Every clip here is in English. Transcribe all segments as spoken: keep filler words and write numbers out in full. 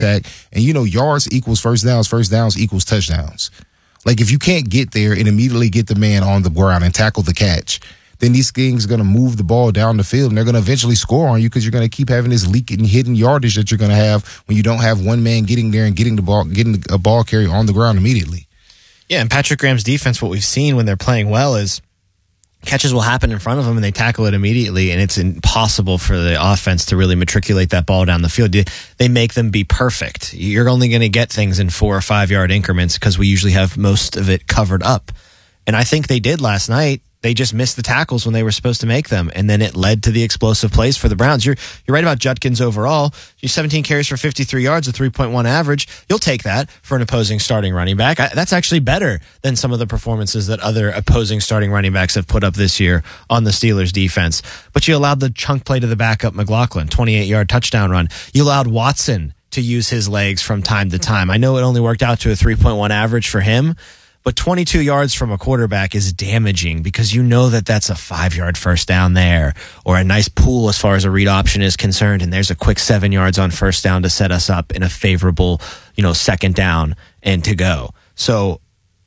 And, you know, yards equals first downs, first downs equals touchdowns. Like, if you can't get there and immediately get the man on the ground and tackle the catch, then these things are going to move the ball down the field, and they're going to eventually score on you because you're going to keep having this leaking hidden yardage that you're going to have when you don't have one man getting there and getting the ball, getting a ball carry on the ground immediately. Yeah, and Patrick Graham's defense, what we've seen when they're playing well is catches will happen in front of them and they tackle it immediately, and it's impossible for the offense to really matriculate that ball down the field. They make them be perfect. You're only going to get things in four or five yard increments because we usually have most of it covered up. And I think they did last night. They just missed the tackles when they were supposed to make them, and then it led to the explosive plays for the Browns. You're you're right about Judkins overall. You seventeen carries for fifty-three yards, a three point one average. You'll take that for an opposing starting running back. I, that's actually better than some of the performances that other opposing starting running backs have put up this year on the Steelers' defense. But you allowed the chunk play to the backup McLaughlin, twenty-eight yard touchdown run. You allowed Watson to use his legs from time to time. I know it only worked out to a three point one average for him, but twenty-two yards from a quarterback is damaging because you know that that's a five-yard first down there or a nice pool as far as a read option is concerned, and there's a quick seven yards on first down to set us up in a favorable, you know, second down and to go. So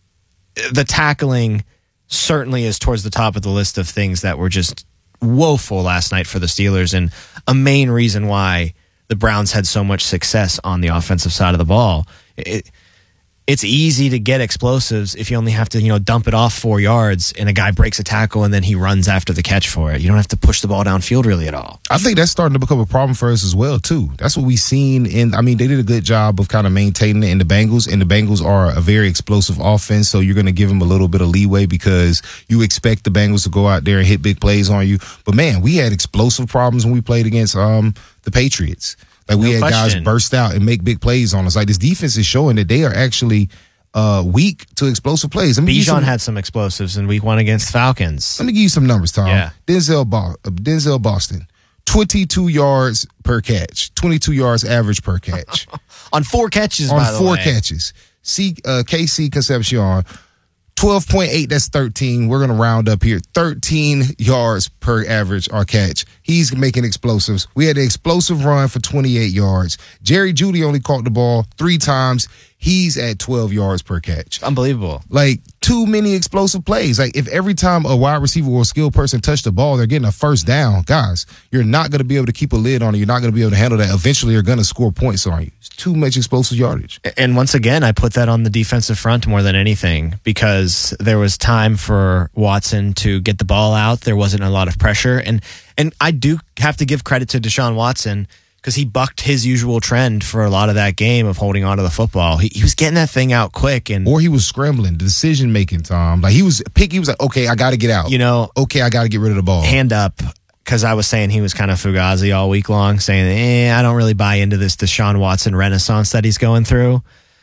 the tackling certainly is towards the top of the list of things that were just woeful last night for the Steelers, and a main reason why the Browns had so much success on the offensive side of the ball. It, It's easy to get explosives if you only have to, you know, dump it off four yards and a guy breaks a tackle and then he runs after the catch for it. You don't have to push the ball downfield really at all. I think that's starting to become a problem for us as well, too. That's what we've seen in, I mean, they did a good job of kind of maintaining it in the Bengals, and the Bengals are a very explosive offense, so you're going to give them a little bit of leeway because you expect the Bengals to go out there and hit big plays on you. But, man, we had explosive problems when we played against um, the Patriots. Like, we no had question. guys burst out and make big plays on us. Like, this defense is showing that they are actually uh, weak to explosive plays. Bijan some, had some explosives in week one against Falcons. Let me give you some numbers, Tom. Yeah. Denzel, Bo- Denzel Boston, twenty-two yards per catch, twenty-two yards average per catch. On four catches, on by the four way. catches. C, uh, K C Concepcion, twelve point eight, that's thirteen. We're going to round up here. thirteen yards per average or catch. He's making explosives. We had an explosive run for twenty-eight yards. Jerry Jeudy only caught the ball three times. He's at twelve yards per catch. Unbelievable. Like, too many explosive plays. Like, if every time a wide receiver or a skilled person touch the ball, they're getting a first down, guys, you're not going to be able to keep a lid on it. You're not going to be able to handle that. Eventually, you're going to score points on you. It's too much explosive yardage. And once again, I put that on the defensive front more than anything because there was time for Watson to get the ball out. There wasn't a lot of pressure. And and I do have to give credit to Deshaun Watson because he bucked his usual trend for a lot of that game of holding on to the football. He, he was getting that thing out quick. and Or he was scrambling, decision-making, Tom. Like, he was picky. He was like, okay, I got to get out. You know, okay, I got to get rid of the ball. Hand up, because I was saying he was kind of Fugazi all week long, saying, eh, I don't really buy into this Deshaun Watson renaissance that he's going through.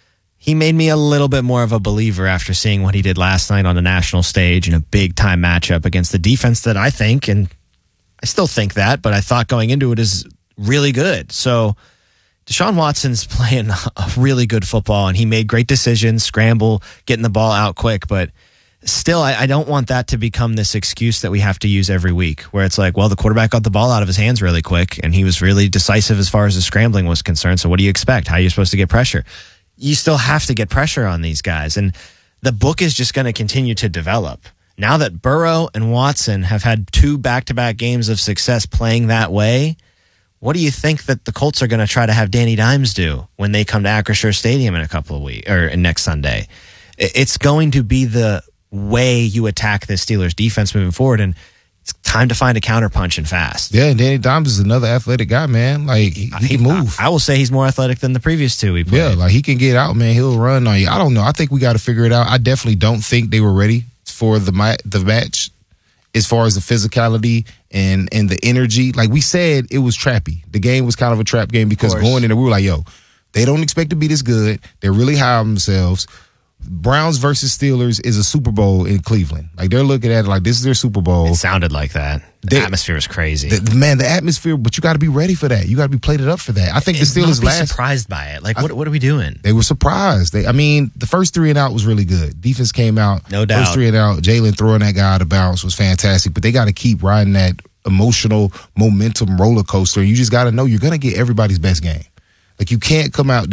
He made me a little bit more of a believer after seeing what he did last night on the national stage in a big-time matchup against the defense that I think, and I still think that, but I thought going into it is really good. So Deshaun Watson's playing a really good football, and he made great decisions, scramble, getting the ball out quick. But still, I, I don't want that to become this excuse that we have to use every week, where it's like, well, the quarterback got the ball out of his hands really quick, and he was really decisive as far as the scrambling was concerned. So what do you expect? How are you supposed to get pressure? You still have to get pressure on these guys, and the book is just going to continue to develop. Now that Burrow and Watson have had two back-to-back games of success playing that way, what do you think that the Colts are going to try to have Danny Dimes do when they come to Acrisure Stadium in a couple of weeks or next Sunday? It's going to be the way you attack the Steelers defense moving forward, and it's time to find a counterpunch and fast. Yeah, and Danny Dimes is another athletic guy, man. Like, he, he, he can move. I, I will say he's more athletic than the previous two we played. Yeah, like, he can get out, man. He'll run on you. I don't know. I think we got to figure it out. I definitely don't think they were ready for the the match as far as the physicality and, and the energy. Like we said, it was trappy. The game was kind of a trap game because going in there, we were like, yo, they don't expect to be this good. They're really high on themselves. Browns versus Steelers is a Super Bowl in Cleveland. Like, they're looking at it like this is their Super Bowl. It sounded like that. The they, atmosphere was crazy. The, man, the atmosphere, but you got to be ready for that. You got to be plated up for that. I think it's the Steelers not be last. surprised by it. Like, what, what are we doing? They were surprised. They, I mean, the first three and out was really good. Defense came out. No doubt. First three and out. Jalen throwing that guy out of bounds was fantastic, but they got to keep riding that emotional momentum roller coaster. You just got to know you're going to get everybody's best game. Like you can't come out